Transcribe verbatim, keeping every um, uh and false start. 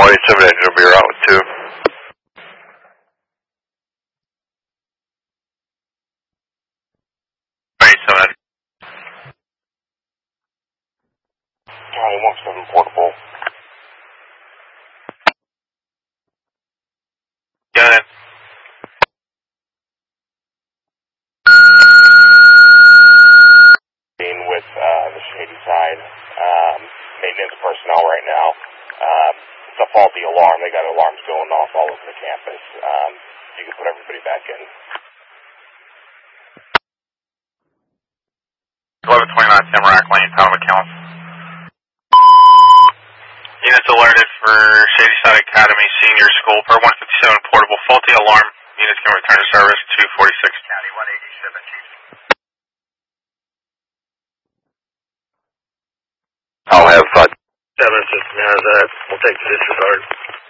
one eighty-seven engine will be your out with two. one eighty-seven. County one seven portable. Got it. With uh, the Shady Side um, maintenance personnel right now. Um, it's a faulty alarm. They got alarms going off all over the campus. Um, you can put everybody back in. eleven twenty-nine Tamarack Lane, Town of Account. Units alerted for Shady Side Academy Senior School per one fifty-seven portable faulty alarm. Units can return to service two forty-six County one eighty-seven. I'll have fun. Seven, just now that we'll take the disregard.